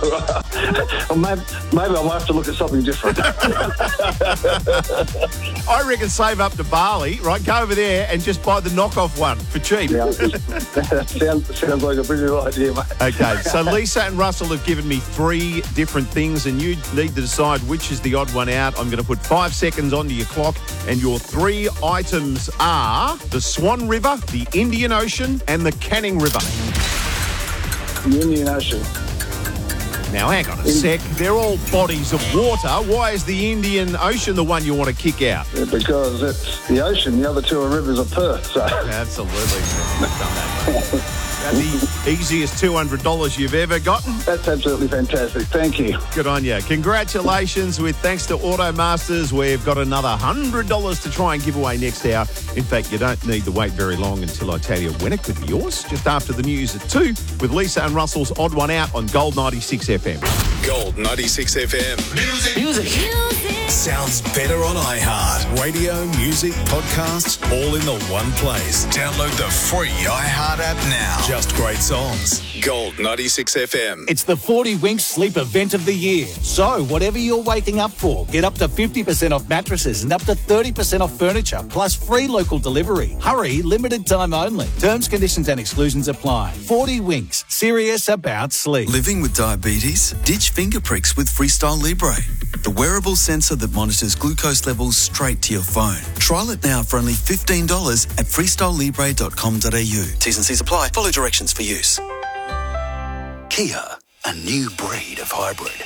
Well, maybe I might have to look at something different. I reckon save up to Bali, right? Go over there and just buy the knockoff one for cheap. Yeah, that sounds like a brilliant idea, mate. Okay, so Lisa and Russell have given me 3 different things, and you need to decide which is the odd one out. I'm going to put 5 seconds onto your clock, and your 3 items are the Swan River, the Indian Ocean, and the Canning River. The Indian Ocean. Now, hang on a sec. They're all bodies of water. Why is the Indian Ocean the one you want to kick out? Because it's the ocean. The other 2 are rivers of Perth. So. Absolutely. The easiest $200 you've ever gotten. That's absolutely fantastic. Thank you. Good on you. Congratulations. With thanks to Automasters, we've got another $100 to try and give away next hour. In fact, you don't need to wait very long until I tell you when it could be yours. Just after the news at 2 with Lisa and Russell's Odd One Out on Gold 96 FM. Gold 96 FM. Music. Sounds better on iHeart. Radio, music, podcasts, all in the one place. Download the free iHeart app now. Just great songs. Gold 96 FM. It's the 40 Winks Sleep Event of the year. So, whatever you're waking up for, get up to 50% off mattresses and up to 30% off furniture, plus free local delivery. Hurry, limited time only. Terms, conditions and exclusions apply. 40 Winks, serious about sleep. Living with diabetes? Ditch finger pricks with Freestyle Libre, the wearable sensor that monitors glucose levels straight to your phone. Trial it now for only $15 at freestylelibre.com.au. T's and C's apply. Follow directions for use. Kia, a new breed of hybrid.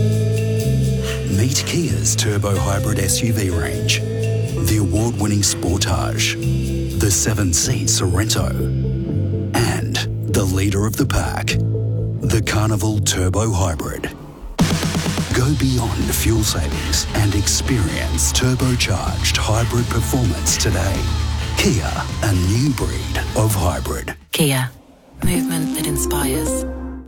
Meet Kia's turbo hybrid SUV range. The award-winning Sportage, the 7-seat Sorento, and the leader of the pack, the Carnival Turbo Hybrid. Go beyond fuel savings and experience turbocharged hybrid performance today. Kia, a new breed of hybrid. Kia, movement that inspires.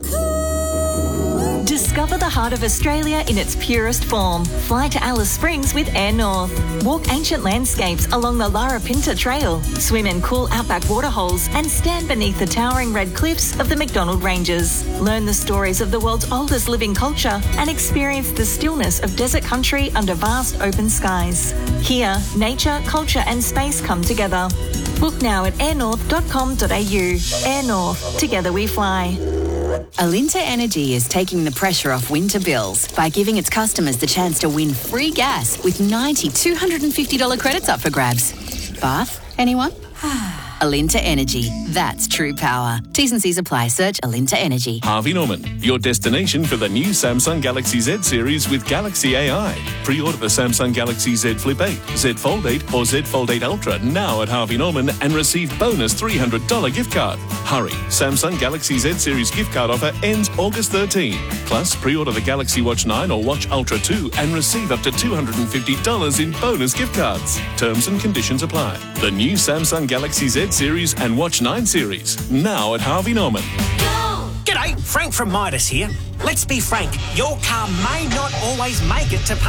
Discover the heart of Australia in its purest form. Fly to Alice Springs with Air North. Walk ancient landscapes along the Lara Pinta Trail. Swim in cool outback waterholes and stand beneath the towering red cliffs of the McDonald Ranges. Learn the stories of the world's oldest living culture and experience the stillness of desert country under vast open skies. Here, nature, culture and space come together. Book now at airnorth.com.au. Air North. Together we fly. Alinta Energy is taking the pressure off winter bills by giving its customers the chance to win free gas with 90 $250 credits up for grabs. Bath? Anyone? Alinta Energy. That's true power. T's and C's apply. Search Alinta Energy. Harvey Norman, your destination for the new Samsung Galaxy Z series with Galaxy AI. Pre-order the Samsung Galaxy Z Flip 8, Z Fold 8 or Z Fold 8 Ultra now at Harvey Norman and receive bonus $300 gift card. Hurry, Samsung Galaxy Z series gift card offer ends August 13. Plus, pre-order the Galaxy Watch 9 or Watch Ultra 2 and receive up to $250 in bonus gift cards. Terms and conditions apply. The new Samsung Galaxy Z series and Watch 9 series now at Harvey Norman. G'day, Frank from Midas here. Let's be frank, your car may not always make it to